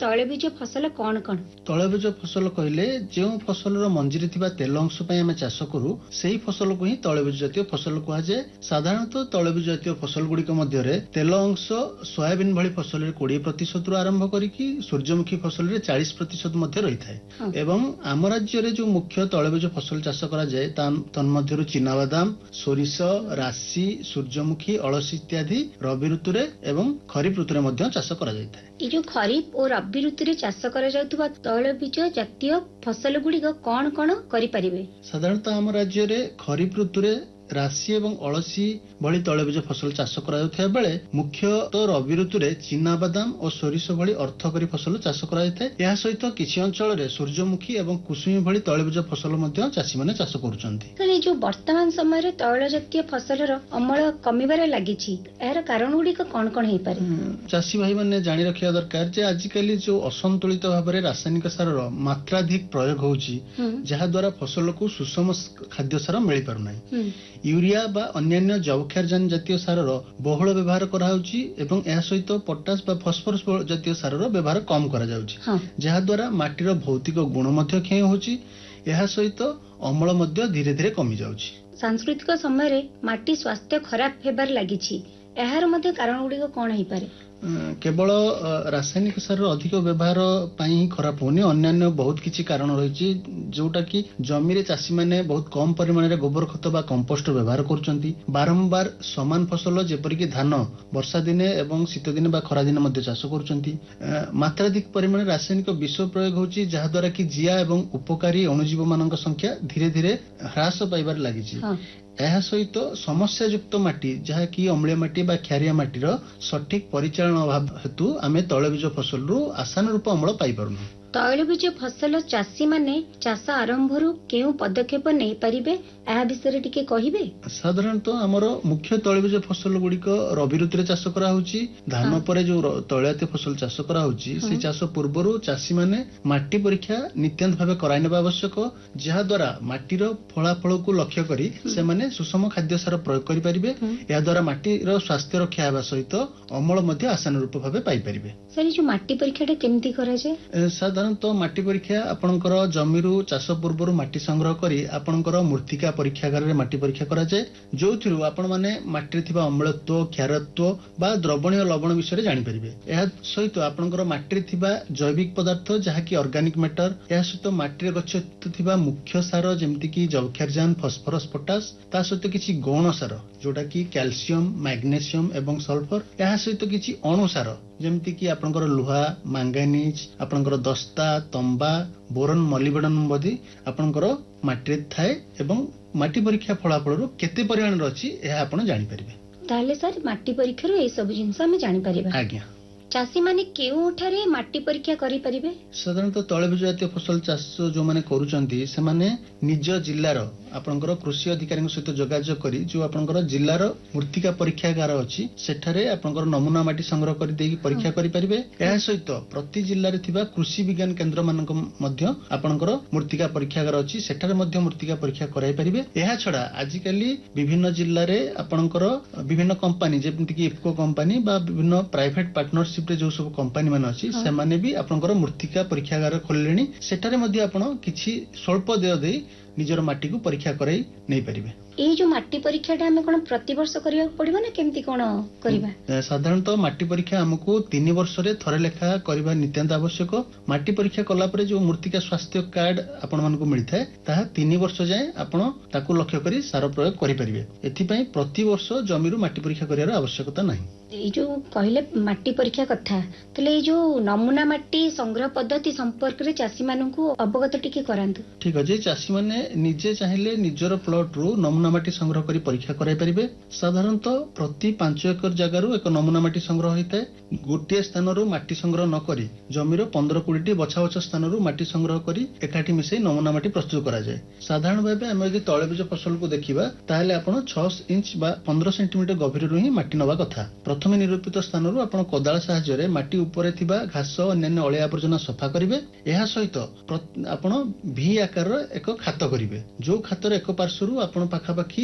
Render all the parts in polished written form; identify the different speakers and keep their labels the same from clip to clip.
Speaker 1: ତୈଳବୀଜ ଫସଲ କଣ କଣ?
Speaker 2: ତୈଳବୀଜ ଫସଲ କହିଲେ ଯେଉଁ ଫସଲର ମଞ୍ଜିରେ ଥିବା ତେଲ ଅଂଶ ପାଇଁ ଆମେ ଚାଷ କରୁ ସେହି ଫସଲକୁ ହିଁ ତୈଳବୀଜ ଜାତୀୟ ଫସଲ କୁହାଯାଏ। ସାଧାରଣତଃ ତୈଳବୀଜ ଜାତୀୟ ଫସଲ ଗୁଡିକ ମଧ୍ୟରେ ତେଲ ଅଂଶ ସୋୟାବିନ ଭଳି ଫସଲରେ 20% ଆରମ୍ଭ କରିକି ସୂର୍ଯ୍ୟମୁଖୀ ଫସଲରେ 40% ମଧ୍ୟ ରହିଥାଏ। ଏବଂ ଆମ ରାଜ୍ୟରେ ଯୋଉ ମୁଖ୍ୟ ତୈଳବୀଜ ଫସଲ ଚାଷ କରାଯାଏ ତନ୍ମଧ୍ୟରୁ ଚିନାବାଦାମ, ସୋରିଷ, ରାଶି, ସୂର୍ଯ୍ୟମୁଖୀ, ଅଳସୀ ଇତ୍ୟାଦି ରବି ଋତୁରେ ଏବଂ ଖରିଫ ଋତୁରେ ମଧ୍ୟ ଚାଷ କରାଯାଇଥାଏ।
Speaker 1: ଏଇ ଯୋଉ ଖରିଫ ଓ ରବି ଋତୁରେ ଚାଷ କରାଯାଉଥିବା ତୈଳବୀଜ ଜାତୀୟ ଫସଲ ଗୁଡିକ କଣ କଣ କରିପାରିବେ?
Speaker 2: ସାଧାରଣତଃ ଆମ ରାଜ୍ୟରେ ଖରିଫ ଋତୁରେ ରାଶି ଏବଂ ଅଳସୀ ଭଳି ତୈଳବୀଜ ଫସଲ ଚାଷ କରାଯାଉଥିବା ବେଳେ ମୁଖ୍ୟତଃ ରବି ଋତୁରେ ଚିନାବାଦାମ ଓ ସୋରିଷ ଭଳି ଅର୍ଥକରୀ ଫସଲ ଚାଷ କରାଯାଇଥାଏ। ଏହା ସହିତ କିଛି ଅଞ୍ଚଳରେ ସୂର୍ଯ୍ୟମୁଖୀ ଏବଂ କୁସୁମୀ ଭଳି ତୈଳବୀଜ ଫସଲ ମଧ୍ୟ ଚାଷୀମାନେ ଚାଷ କରୁଛନ୍ତି।
Speaker 1: ଏଇ ଯୋଉ ବର୍ତ୍ତମାନ ସମୟରେ ତୈଳ ଜାତୀୟ ଫସଲର ଅମଳ କମିବାରେ ଲାଗିଛି, ଏହାର କାରଣ ଗୁଡିକ କଣ କଣ ହେଇପାରେ?
Speaker 2: ଚାଷୀ ଭାଇ ମାନେ ଜାଣି ରଖିବା ଦରକାର ଯେ ଆଜିକାଲି ଯୋଉ ଅସନ୍ତୁଳିତ ଭାବରେ ରାସାୟନିକ ସାରର ମାତ୍ରାଧିକ ପ୍ରୟୋଗ ହଉଛି, ଯାହା ଦ୍ୱାରା ଫସଲକୁ ସୁଷମ ଖାଦ୍ୟ ସାର ମିଳିପାରୁନାହିଁ। ୟୁରିଆ ବା ଅନ୍ୟାନ୍ୟ ଯବକ୍ଷାରଜାନ ଜାତୀୟ ସାରର ବହୁଳ ବ୍ୟବହାର କରାଯାଉଛି ଏବଂ ଏହା ସହିତ ପଟାସ ବା ଫସଫରସ ଜାତୀୟ ସାରର ବ୍ୟବହାର କମ କରାଯାଉଛି, ଯାହା ଦ୍ୱାରା ମାଟିର ଭୌତିକ ଗୁଣ ମଧ୍ୟ କ୍ଷୟ ହେଉଛି। ଏହା ସହିତ ଅମଳ ମଧ୍ୟ ଧୀରେ ଧୀରେ କମି ଯାଉଛି।
Speaker 1: ସାଂସ୍କୃତିକ ସମୟରେ ମାଟି ସ୍ୱାସ୍ଥ୍ୟ ଖରାପ ହେବାରେ ଲାଗିଛି, ଏହାର ମଧ୍ୟ କାରଣ ଗୁଡିକ କଣ ହେଇପାରେ?
Speaker 2: କେବଳ ରାସାୟନିକ ସାରର ଅଧିକ ବ୍ୟବହାର ପାଇଁ ହିଁ ଖରାପ ହଉନି, ଅନ୍ୟାନ୍ୟ ବହୁତ କିଛି କାରଣ ରହିଛି ଯୋଉଟା କି ଜମିରେ ଚାଷୀମାନେ ବହୁତ କମ ପରିମାଣରେ ଗୋବର ଖତ ବା କମ୍ପୋଷ୍ଟ ବ୍ୟବହାର କରୁଛନ୍ତି। ବାରମ୍ବାର ସମାନ ଫସଲ ଯେପରିକି ଧାନ ବର୍ଷା ଦିନେ ଏବଂ ଶୀତ ଦିନେ ବା ଖରା ଦିନେ ମଧ୍ୟ ଚାଷ କରୁଛନ୍ତି। ମାତ୍ରାଧିକ ପରିମାଣରେ ରାସାୟନିକ ବିଷ ପ୍ରୟୋଗ ହଉଛି, ଯାହାଦ୍ୱାରା କି ଜିଆ ଏବଂ ଉପକାରୀ ଅଣୁଜୀବ ମାନଙ୍କ ସଂଖ୍ୟା ଧୀରେ ଧୀରେ ହ୍ରାସ ପାଇବାରେ ଲାଗିଛି। ଏହା ସହିତ ସମସ୍ୟାଯୁକ୍ତ ମାଟି, ଯାହାକି ଅମ୍ଳୀୟ ମାଟି ବା କ୍ଷାରିଆ ମାଟିର ସଠିକ ପରିଚାଳନା ଅଭାବ ହେତୁ ଆମେ ତୈଳବୀଜ ଫସଲରୁ ଆଶାନୁରୂପ ଅମଳ ପାଇପାରୁନୁ।
Speaker 1: ତୈଳବୀଜ ଫସଲ ଚାଷୀମାନେ ଚାଷ ଆରମ୍ଭରୁ କେଉଁ ପଦକ୍ଷେପ ନେଇପାରିବେ, ଏହା ବିଷୟରେ ଟିକେ କହିବେ?
Speaker 2: ସାଧାରଣତଃ ଆମର ମୁଖ୍ୟ ତୈଳବୀଜ ଫସଲ ଗୁଡିକ ରବି ଋତୁରେ ଚାଷ କରାହଉଛି। ଧାନ ପରେ ଯୋଉ ତୈଳଜାତୀୟ ଫସଲ ଚାଷ କରାହଉଛି, ସେ ଚାଷ ପୂର୍ବରୁ ଚାଷୀମାନେ ମାଟି ପରୀକ୍ଷା ନିତ୍ୟାନ୍ତ ଭାବେ କରାଇ ନେବା ଆବଶ୍ୟକ, ଯାହା ଦ୍ୱାରା ମାଟିର ଫଳାଫଳକୁ ଲକ୍ଷ୍ୟ କରି ସେମାନେ ସୁଷମ ଖାଦ୍ୟ ସାର ପ୍ରୟୋଗ କରିପାରିବେ। ଏହା ଦ୍ୱାରା ମାଟିର ସ୍ୱାସ୍ଥ୍ୟ ରକ୍ଷା ହେବା ସହିତ ଅମଳ ମଧ୍ୟ ଆଶାନୁରୂପ ଭାବେ ପାଇପାରିବେ।
Speaker 1: ସାର୍, ଯୋଉ ମାଟି ପରୀକ୍ଷାଟା କେମିତି କରାଯାଏ?
Speaker 2: ସାଧାରଣତଃ ମାଟି ପରୀକ୍ଷା ଆପଣଙ୍କର ଜମିରୁ ଚାଷ ପୂର୍ବରୁ ମାଟି ସଂଗ୍ରହ କରି ଆପଣଙ୍କର ମୃତ୍ତିକା ପରୀକ୍ଷାଗାରରେ ମାଟି ପରୀକ୍ଷା କରାଯାଏ, ଯୋଉଥିରୁ ଆପଣମାନେ ମାଟିରେ ଥିବା ଅମ୍ଳତ୍ୱ, କ୍ଷାରତ୍ୱ ବା ଦ୍ରବଣୀୟ ଲବଣ ବିଷୟରେ ଜାଣିପାରିବେ। ଏହା ସହିତ ଆପଣଙ୍କର ମାଟିରେ ଥିବା ଜୈବିକ ପଦାର୍ଥ, ଯାହାକି ଅର୍ଗାନିକ ମ୍ୟାଟର, ଏହା ସହିତ ମାଟିରେ ଗଚ୍ଛିତ ଥିବା ମୁଖ୍ୟ ସାର ଯେମିତିକି ଯବକ୍ଷାରଜାନ, ଫସଫରସ, ପଟାସ, ତା ସହିତ କିଛି ଗୌଣ ସାର ଯୋଉଟା କି କ୍ୟାଲସିୟମ, ମାଗ୍ନେସିୟମ ଏବଂ ସଲଫର, ଏହା ସହିତ କିଛି ଅଣୁ ସାର ଯେମିତିକି ଆପଣଙ୍କର ଲୁହା, ମାଙ୍ଗାନିଜ, ଆପଣଙ୍କର ଦସ୍ତା, ତମ୍ବା, ବୋରନ, ମଲିବେଡନ ମଧ୍ୟ ଆପଣଙ୍କର ମାଟିରେ ଥାଏ ଏବଂ ମାଟି ପରୀକ୍ଷା ଫଳାଫଳରୁ କେତେ ପରିମାଣରେ ଅଛି ଏହା ଆପଣ ଜାଣିପାରିବେ।
Speaker 1: ତାହେଲେ ସାର୍, ମାଟି ପରୀକ୍ଷାରୁ এই ସବୁ ଜିନିଷ ଆମେ ଜାଣିପାରିବା।
Speaker 2: ଆଜ୍ଞା।
Speaker 1: ଚାଷୀମାନେ କେଉଁଠାରେ ମାଟି ପରୀକ୍ଷା କରିପାରିବେ?
Speaker 2: ସାଧାରଣତଃ ତୈଳବୀଜ ଜାତୀୟ ଫସଲ ଚାଷ ଯୋଉମାନେ କରୁଛନ୍ତି ସେମାନେ ନିଜ ଜିଲ୍ଲାର ଆପଣଙ୍କର କୃଷି ଅଧିକାରୀଙ୍କ ସହିତ ଯୋଗାଯୋଗ କରି ଯୋଉ ଆପଣଙ୍କର ଜିଲ୍ଲାର ମୃତ୍ତିକା ପରୀକ୍ଷାଗାର ଅଛି ସେଠାରେ ଆପଣଙ୍କର ନମୁନା ମାଟି ସଂଗ୍ରହ କରି ଦେଇକି ପରୀକ୍ଷା କରିପାରିବେ। ଏହା ସହିତ ପ୍ରତି ଜିଲ୍ଲାରେ ଥିବା କୃଷି ବିଜ୍ଞାନ କେନ୍ଦ୍ର ମାନଙ୍କ ମଧ୍ୟ ଆପଣଙ୍କର ମୃତ୍ତିକା ପରୀକ୍ଷାଗାର ଅଛି, ସେଠାରେ ମଧ୍ୟ ମୃତ୍ତିକା ପରୀକ୍ଷା କରାଇ ପାରିବେ। ଏହା ଛଡା ଆଜିକାଲି ବିଭିନ୍ନ ଜିଲ୍ଲାରେ ଆପଣଙ୍କର ବିଭିନ୍ନ କମ୍ପାନୀ ଯେମିତିକି ଇଫକୋ କମ୍ପାନୀ ବା ବିଭିନ୍ନ ପ୍ରାଇଭେଟ ପାର୍ଟନରସିପ ଯୋଉ ସବୁ କମ୍ପାନୀ ମାନେ ଅଛି ସେମାନେ ବି ଆପଣଙ୍କର ମୃତ୍ତିକା ପରୀକ୍ଷାଗାର ଖୋଲିଲେଣି, ସେଠାରେ ମଧ୍ୟ ଆପଣ କିଛି ସ୍ୱଳ୍ପ ଦେୟ ଦେଇ ନିଜର ମାଟିକୁ ପରୀକ୍ଷା କରାଇ ନେଇପାରିବେ।
Speaker 1: এই ଯୋଉ ମାଟି ପରୀକ୍ଷାଟା ଆମେ କଣ ପ୍ରତିବର୍ଷ କରିବାକୁ ପଡିବ ନା କେମିତି କଣ କରିବା?
Speaker 2: ସାଧାରଣତଃ ମାଟି ପରୀକ୍ଷା ଆମକୁ 3 ବର୍ଷରେ ଥରେ ଲେଖା କରିବା ନିତ୍ୟାନ୍ତ ଆବଶ୍ୟକ। ମାଟି ପରୀକ୍ଷା କଲା ପରେ ଯୋଉ ମୃତ୍ତିକା ସ୍ୱାସ୍ଥ୍ୟ କାର୍ଡ ଆପଣମାନଙ୍କୁ ମିଳିଥାଏ ତାହା 3 ବର୍ଷ ଯାଏଁ ଆପଣ ତାକୁ ଲକ୍ଷ୍ୟ କରି ସାର ପ୍ରୟୋଗ କରିପାରିବେ। ଏଥିପାଇଁ ପ୍ରତିବର୍ଷ ଜମିରୁ ମାଟି ପରୀକ୍ଷା କରିବାର ଆବଶ୍ୟକତା ନାହିଁ।
Speaker 1: এই ଯୋଉ କହିଲେ ମାଟି ପରୀକ୍ଷା କଥା, ତାହେଲେ এই ଯୋଉ ନମୁନା ମାଟି ସଂଗ୍ରହ ପଦ୍ଧତି ସମ୍ପର୍କରେ ଚାଷୀମାନଙ୍କୁ ଅବଗତ ଟିକେ କରାନ୍ତୁ।
Speaker 2: ଠିକ ଅଛି, ଚାଷୀମାନେ ନିଜେ ଚାହିଁଲେ ନିଜର ପ୍ଲଟରୁ ନମୁନା ମାଟି ସଂଗ୍ରହ କରି ପରୀକ୍ଷା କରାଇ ପାରିବେ। ସାଧାରଣତଃ ପ୍ରତି 5 ଏକର ଜାଗାରୁ ଏକ ନମୁନା ମାଟି ସଂଗ୍ରହ ହୋଇଥାଏ। ଗୋଟିଏ ସ୍ଥାନରୁ ମାଟି ସଂଗ୍ରହ ନ କରି ଜମିର 15-20ଟି ବଛା ବଛା ସ୍ଥାନରୁ ମାଟି ସଂଗ୍ରହ କରି ଏକାଠି ମିଶାଇ ନମୁନା ମାଟି ପ୍ରସ୍ତୁତ କରାଯାଏ। ସାଧାରଣ ଭାବେ ଆମେ ଯଦି ତୈଳବୀଜ ଫସଲକୁ ଦେଖିବା ତାହେଲେ ଆପଣ 6 ଇଞ୍ଚ ବା 15 ସେଣ୍ଟିମିଟର ଗଭୀରରୁ ହିଁ ମାଟି ନେବା କଥା। ପ୍ରଥମେ ନିରୂପିତ ସ୍ଥାନରୁ ଆପଣ କୋଦାଳ ସାହାଯ୍ୟରେ ମାଟି ଉପରେ ଥିବା ଘାସ ଅନ୍ୟାନ୍ୟ ଅଳିଆ ଆବର୍ଜନା ସଫା କରିବେ। ଏହା ସହିତ ଆପଣ ଭି ଆକାରର ଏକ ଖାତ କରିବେ, ଯୋଉ ଖାତର ଏକ ପାର୍ଶ୍ୱରୁ ଆପଣ ପାଖାପାଖି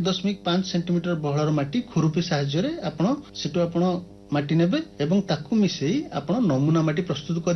Speaker 2: 1.5 ସେଣ୍ଟିମିଟର ବହଳର ମାଟି ଖୁରୁପି ସାହାଯ୍ୟରେ ଆପଣ ସେଠୁ ଆପଣ ମାଟି ନେବେ ଏବଂ ତାକୁ ମିଶେଇ ଆପଣ ନମୁନା ମାଟି ପ୍ରସ୍ତୁତ କରିବେ।